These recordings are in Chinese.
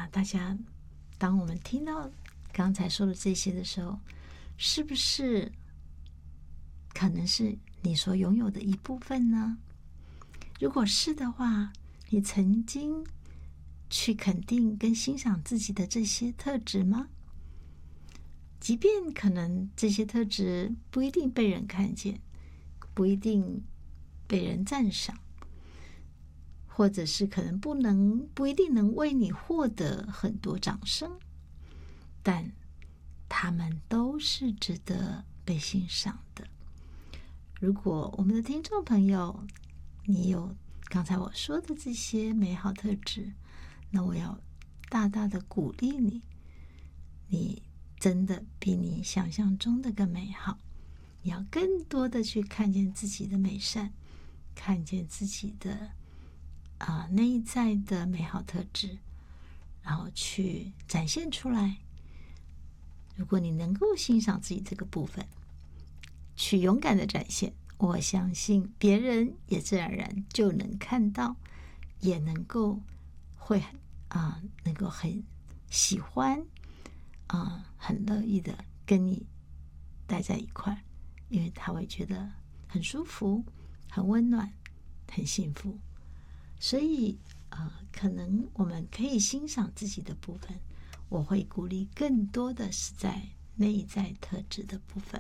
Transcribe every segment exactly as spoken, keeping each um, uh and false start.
那大家，当我们听到刚才说的这些的时候，是不是可能是你所拥有的一部分呢？如果是的话，你曾经去肯定跟欣赏自己的这些特质吗？即便可能这些特质不一定被人看见，不一定被人赞赏，或者是可能不能不一定能为你获得很多掌声，但他们都是值得被欣赏的。如果我们的听众朋友，你有刚才我说的这些美好特质，那我要大大的鼓励你，你真的比你想象中的更美好。你要更多的去看见自己的美善，看见自己的啊、呃、内在的美好特质，然后去展现出来。如果你能够欣赏自己这个部分，去勇敢的展现，我相信别人也自然而然就能看到，也能够会啊、呃、能够很喜欢啊、呃、很乐意的跟你待在一块，因为他会觉得很舒服、很温暖、很幸福。所以呃，可能我们可以欣赏自己的部分，我会鼓励更多的是在内在特质的部分。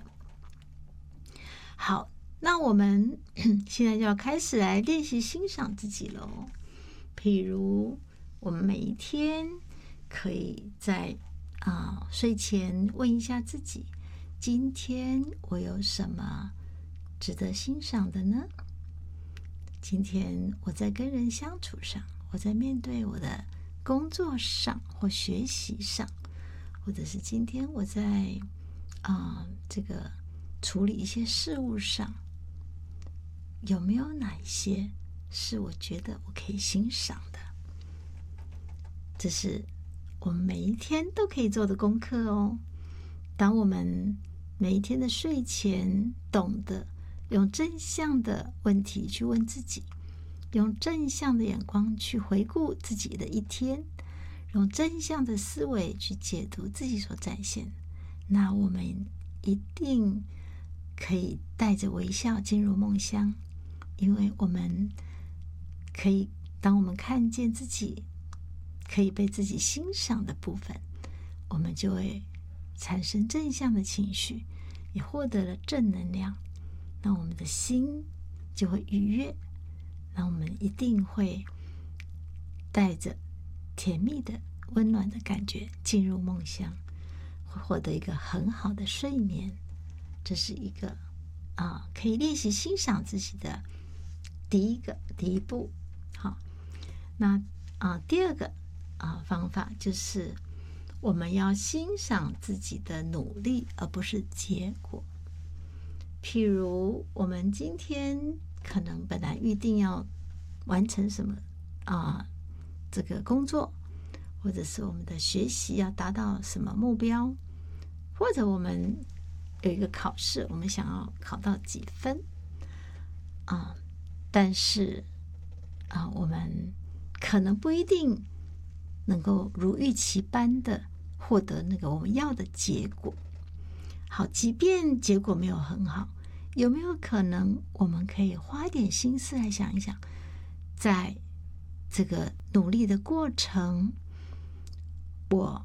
好，那我们现在就要开始来练习欣赏自己咯。譬如我们每一天可以在啊、呃、睡前问一下自己，今天我有什么值得欣赏的呢？今天我在跟人相处上，我在面对我的工作上或学习上，或者是今天我在啊、呃、这个处理一些事物上，有没有哪一些是我觉得我可以欣赏的？这是我们每一天都可以做的功课哦。当我们每一天的睡前懂得用正向的问题去问自己，用正向的眼光去回顾自己的一天，用正向的思维去解读自己所展现，那我们一定可以带着微笑进入梦乡。因为我们可以，当我们看见自己可以被自己欣赏的部分，我们就会产生正向的情绪，也获得了正能量，那我们的心就会愉悦，那我们一定会带着甜蜜的温暖的感觉进入梦乡，会获得一个很好的睡眠。这是一个啊，可以练习欣赏自己的第一个第一步。好，那啊第二个啊方法就是我们要欣赏自己的努力，而不是结果。譬如我们今天可能本来预定要完成什么啊这个工作，或者是我们的学习要达到什么目标，或者我们有一个考试，我们想要考到几分啊？但是啊，我们可能不一定能够如预期般的获得那个我们要的结果。好，即便结果没有很好，有没有可能我们可以花一点心思来想一想，在这个努力的过程，我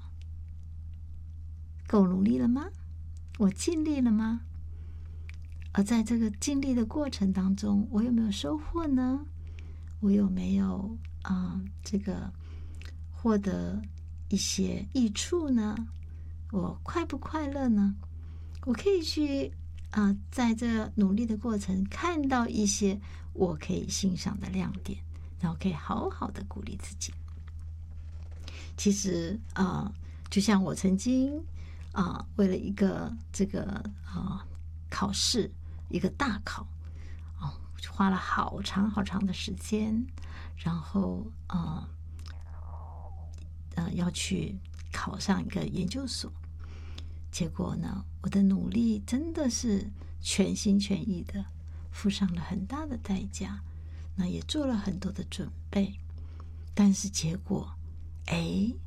够努力了吗？我尽力了吗？而在这个尽力的过程当中，我有没有收获呢？我有没有啊、呃、这个获得一些益处呢？我快不快乐呢？我可以去啊、呃，在这努力的过程看到一些我可以欣赏的亮点，然后可以好好的鼓励自己。其实啊、呃，就像我曾经啊、呃，为了一个这个啊、呃、考试，一个大考哦，花了好长好长的时间，然后啊呃, 呃要去考上一个研究所。结果呢，我的努力真的是全心全意的，付上了很大的代价，那也做了很多的准备，但是结果，哎，